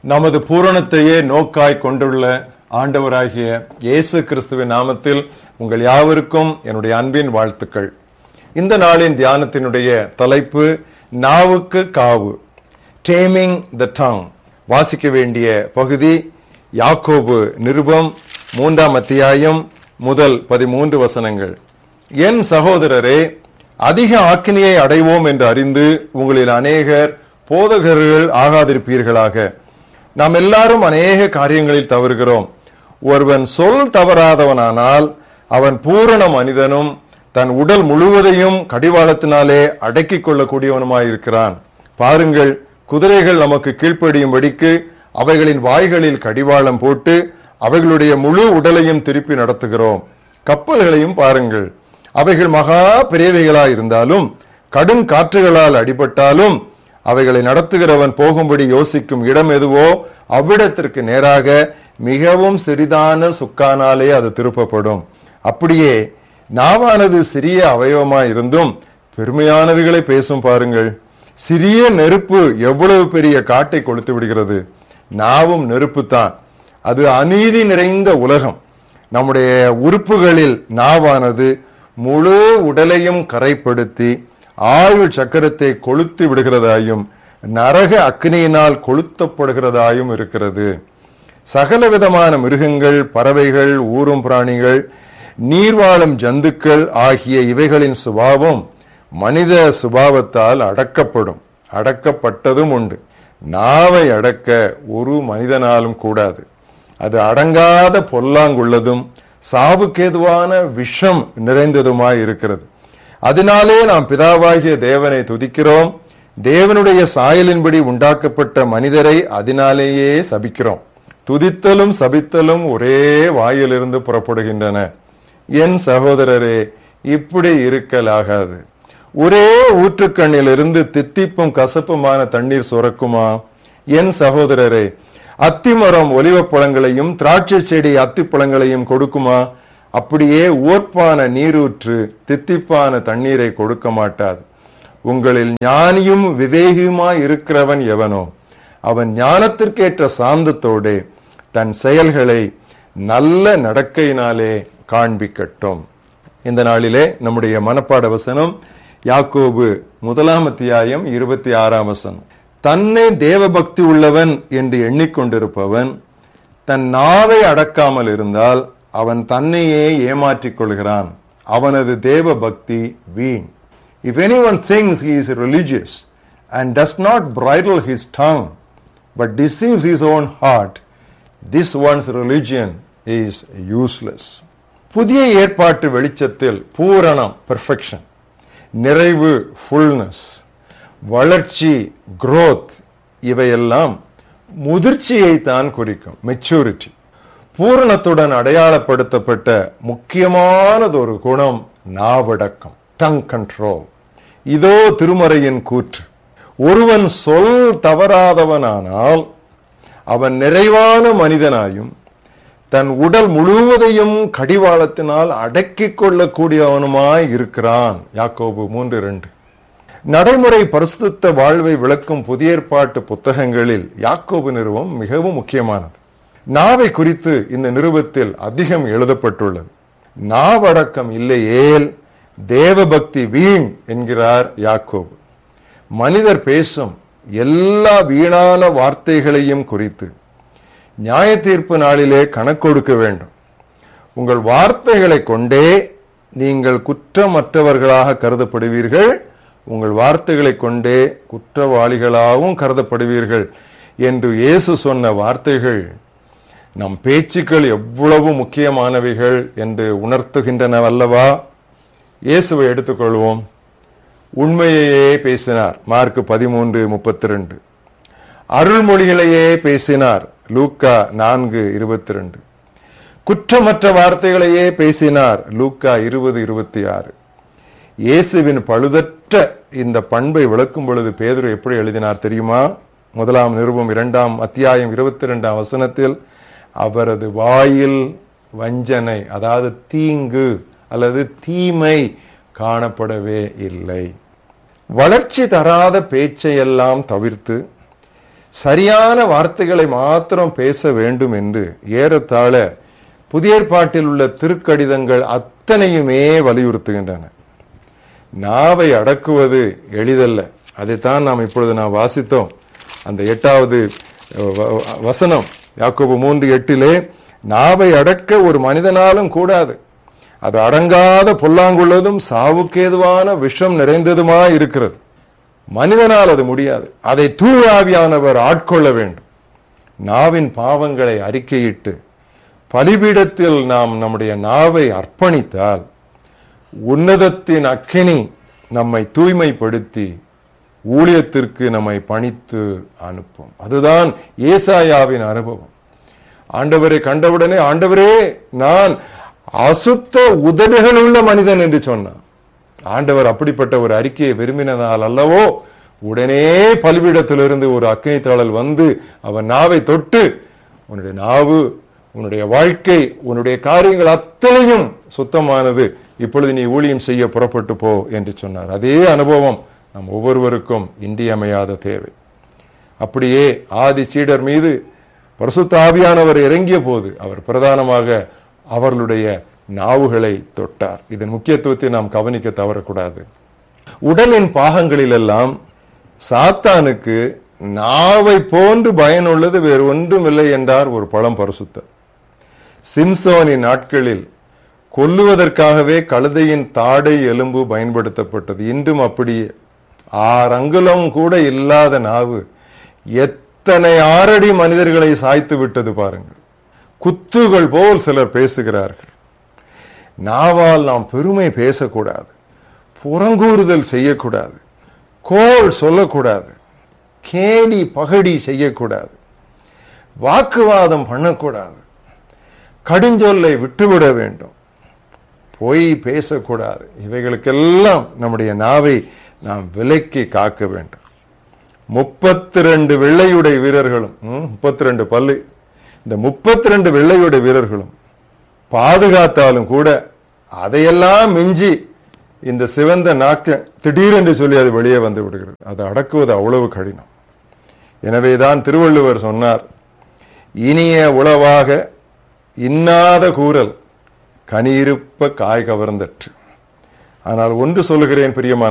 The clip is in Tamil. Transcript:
நமது பூரணத்தையே நோக்காய் கொண்டுள்ள ஆண்டவராகிய இயேசு கிறிஸ்துவின் நாமத்தில் உங்கள் யாவருக்கும் என்னுடைய அன்பின் வாழ்த்துக்கள். இந்த நாளின் தியானத்தினுடைய தலைப்பு நாவுக்கு காவு, டேமிங் த டங். வாசிக்க வேண்டிய பகுதி யாக்கோபு நிருபம் 3ஆம் அத்தியாயம் முதல் 13 வசனங்கள். என் சகோதரரே, அதிக ஆக்கினியை அடைவோம் என்று அறிந்து உங்களில் அநேகர் போதகர்கள் ஆகாதிருப்பீர்களாக. நாம் எல்லாரும் அநேக காரியங்களில் தவறுகிறோம். ஒருவன் சொல் தவறாதவனானால் அவன் பூரண மனிதனும் தன் உடல் முழுவதையும் கடிவாளத்தினாலே அடக்கிக் கொள்ளக்கூடியவனுமாயிருக்கிறான். பாருங்கள், குதிரைகள் நமக்கு கீழ்ப்படியும்படிக்கு அவைகளின் வாய்களில் கடிவாளம் போட்டு அவைகளுடைய முழு உடலையும் திருப்பி நடத்துகிறோம். கப்பல்களையும் பாருங்கள், அவைகள் மகா பெரியவைகளாயிருந்தாலும் கடும் காற்றுகளால் அடிபட்டாலும் அவைகளை நடத்துகிறவன் போகும்படி யோசிக்கும் இடம் எதுவோ அவ்விடத்திற்கு நேராக மிகவும் சிறிதான சுக்கானாலே அது திருப்பப்படும். அப்படியே நாவானது சிறிய அவயவமாய் இருந்தும் பெருமையானவைகளை பேசும். பாருங்கள், சிறிய நெருப்பு எவ்வளவு பெரிய காட்டை கொளுத்து விடுகிறது. நாவும் நெருப்பு தான். அது அநீதி நிறைந்த உலகம். நம்முடைய உறுப்புகளில் நாவானது முழு உடலையும் கரைப்படுத்தி ஆயுள் சக்கரத்தை கொளுத்து விடுகிறதாயும் நரக அக்னியினால் கொளுத்தப்படுகிறதாயும் இருக்கிறது. சகல விதமான மிருகங்கள், பறவைகள், ஊரும் பிராணிகள், நீர்வாழும் ஜந்துக்கள் ஆகிய இவைகளின் சுபாவம் மனித சுபாவத்தால் அடக்கப்படும், அடக்கப்பட்டதும் உண்டு. நாவை அடக்க ஒரு மனிதனாலும் கூடாது. அது அடங்காத பொல்லாங்குள்ளதும் சாவுக்கேதுவான விஷம் நிறைந்ததுமாய் இருக்கிறது. அதனாலே நாம் பிதாவாகிய தேவனை துதிக்கிறோம். தேவனுடைய சாயலின்படி உண்டாக்கப்பட்ட மனிதரை அதனாலேயே சபிக்கிறோம். துதித்தலும் சபித்தலும் ஒரே வாயிலிருந்து புறப்படுகின்றன. என் சகோதரரே, இப்படி இருக்கலாகாது. ஒரே ஊற்றுக்கண்ணிலிருந்து தித்திப்பும் கசப்புமான தண்ணீர் சுரக்குமா? என் சகோதரரே, அத்திமரம் ஒலிவ பழங்களையும் திராட்சை செடி அத்திப்பழங்களையும் கொடுக்குமா? அப்படியே ஓர்ப்பான நீரூற்று தித்திப்பான தண்ணீரை கொடுக்க மாட்டாது. உங்களில் ஞானியும் விவேகியுமாய் இருக்கிறவன் எவனோ அவன் ஞானத்திற்கேற்ற சாந்தத்தோடு தன் செயல்களை நல்ல நடக்கையினாலே காண்பிக்கட்டும். இந்த நாளிலே நம்முடைய மனப்பாட வசனம் யாக்கோபு 1ஆம் அத்தியாயம் 26ஆம் வசனம். தன்னை தேவபக்தி உள்ளவன் என்று எண்ணிக்கொண்டிருப்பவன் தன் நாவை அடக்காமல் இருந்தால் அவன் தன்னையே ஏமாற்றிக் கொள்கிறான். அவனது தேவ பக்தி வீண். If anyone thinks he is religious and does not bridle his tongue but deceives his own heart, this one's religion is useless. புதிய ஏற்பாட்டு வெளிச்சத்தில் பூரணம், பெர்ஃபெக்ஷன், நிறைவு, ஃபுல்னஸ், வளர்ச்சி, growth, இவையெல்லாம் முதிர்ச்சியை தான் குறிக்கும், மெச்சூரிட்டி. பூரணத்துடன் அடையாளப்படுத்தப்பட்ட முக்கியமானதொரு குணம் நாவடக்கம், டங் கண்ட்ரோல். இதோ திருமறையின் கூற்று. ஒருவன் சொல் தவறாதவனானால் அவன் நிறைவான மனிதனாயும் தன் உடல் முழுவதையும் கடிவாளத்தினால் அடக்கிக் கொள்ளக்கூடியவனுமாய் இருக்கிறான். யாக்கோபு 3:2. நடைமுறை பரிசுத்த வாழ்வை விளக்கும் புதிய ஏற்பாட்டு புத்தகங்களில் யாக்கோபு நிருபம் மிகவும் முக்கியமானது. நாவை குறித்து இந்த நிருபத்தில் அதிகம் எழுதப்பட்டுள்ளது. நாவடக்கம் இல்லையேல் தேவபக்தி வீண் என்கிறார் யாக்கோபு. மனிதர் பேசும் எல்லா வீணான வார்த்தைகளையும் குறித்து நியாய தீர்ப்பு நாளிலே கணக்கொடுக்க வேண்டும். உங்கள் வார்த்தைகளை கொண்டே நீங்கள் குற்றமற்றவர்களாக கருதப்படுவீர்கள், உங்கள் வார்த்தைகளை கொண்டே குற்றவாளிகளாகவும் கருதப்படுவீர்கள் என்று இயேசு சொன்ன வார்த்தைகள் நம் பேச்சுக்கள் எவ்வளவு முக்கியமானவைகள் என்று உணர்த்துகின்றன அல்லவா? இயேசுவை எடுத்துக்கொள்வோம். உண்மையையே பேசினார், மார்க் 13:32. அருள்மொழிகளையே பேசினார், லூக்கா 4:22. குற்றமற்ற வார்த்தைகளையே பேசினார், லூக்கா 20:26. இயேசுவின் பழுதற்ற இந்த பண்பை விளக்கும் பொழுது பேதுரு எப்படி எழுதினார் தெரியுமா? 1ஆம் நிருபம் 2ஆம் அத்தியாயம் 22ஆம் வசனத்தில், அவரது வாயில் வஞ்சனை, அதாவது தீங்கு அல்லது தீமை காணப்படவே இல்லை. வளர்ச்சி தராத பேச்சையெல்லாம் தவிர்த்து சரியான வார்த்தைகளை மாத்திரம் பேச வேண்டும் என்று ஏறத்தாழ புதிய ஏற்பாட்டில் உள்ள திருக்கடிதங்கள் அத்தனையுமே வலியுறுத்துகின்றன. நாவை அடக்குவது எளிதல்ல. அதைத்தான் நாம் இப்பொழுது வாசித்தோம். அந்த 8வது வசனம் யாக்கோபு 3:8 நாவை அடக்க ஒரு மனிதனாலும் கூடாது, அது அடங்காத பொல்லாங்குள்ளதும் சாவுக்கேதுவான விஷம் நிறைந்ததுமா இருக்கிறது. மனிதனால் அது முடியாது. அதை தூய ஆவியானவர் ஆட்கொள்ள வேண்டும். நாவின் பாவங்களை அறிக்கையிட்டு பலிபீடத்தில் நாம் நம்முடைய நாவை அர்ப்பணித்தால் உன்னதத்தின் அக்கினி நம்மை தூய்மைப்படுத்தி ஊழியத்திற்கு நம்மை பணித்து அனுப்பும். அதுதான் ஏசாயாவின் அனுபவம். ஆண்டவரை கண்டவுடனே, ஆண்டவரே நான் அசுத்த உதடுகள் உள்ள மனிதன் என்று சொன்னான். ஆண்டவர் அப்படிப்பட்ட ஒரு அறிக்கையை விரும்பினதால் அல்லவோ உடனே பலிபீடத்திலிருந்து ஒரு அக்கினி தழல் வந்து அவன் நாவை தொட்டு, உன்னுடைய நாவு, உன்னுடைய வாழ்க்கை, உன்னுடைய காரியங்கள் அத்தனையும் சுத்தமானது, இப்பொழுது நீ ஊழியம் செய்ய புறப்பட்டு போ என்று சொன்னார். அதே அனுபவம் நம் ஒவ்வொருவருக்கும் இன்றியமையாத தேவை. அப்படியே ஆதி சீடர் மீது பரிசுத்த ஆவியானவர் இறங்கிய போது அவர் பிரதானமாக அவர்களுடைய நாவுகளை தொட்டார். இதன் முக்கியத்துவத்தை நாம் கவனிக்க தவறக்கூடாது. உடலின் பாகங்களிலெல்லாம் சாத்தானுக்கு நாவை போன்று பயனுள்ளது வேறு ஒன்றும் இல்லை என்றார் ஒரு பழம் பரிசுத்தர். சிம்சோனின் நாட்களில் கொல்லுவதற்காகவே கழுதையின் தாடை எலும்பு பயன்படுத்தப்பட்டது. இன்றும் அப்படியே 6 அங்குலம் கூட இல்லாத நாவு எத்தனை 6 அடி மனிதர்களை சாய்த்து விட்டது பாருங்கள். குத்துகள் போல் சிலர் பேசுகிறார்கள். நாவால் நாம் பெருமை பேசக்கூடாது, புறங்கூறுதல் செய்யக்கூடாது, கோள் சொல்லக்கூடாது, கேலி பகடி செய்யக்கூடாது, வாக்குவாதம் பண்ணக்கூடாது, கடுஞ்சொல்லை விட்டுவிட வேண்டும், பொய் பேசக்கூடாது. இவைகளுக்கெல்லாம் நம்முடைய நாவை நாம் விலக்கி காக்க வேண்டும். 32 வெள்ளையுடைய வீரர்களும் 32 பல்லு, இந்த 32 வெள்ளையுடைய வீரர்களும் பாதுகாத்தாலும் கூட அதையெல்லாம் மிஞ்சி இந்த சிவந்த நாக்க திடீரென்று சொல்லி அது வெளியே வந்து விடுகிறது. அதை அடக்குவது அவ்வளவு கடினம். எனவேதான் திருவள்ளுவர் சொன்னார், இனிய உளவாக இன்னாத கூறல் கனியிருப்ப காய் கவர்ந்தற்று. ஆனால் ஒன்று சொல்லுகிறேன் பிரியமான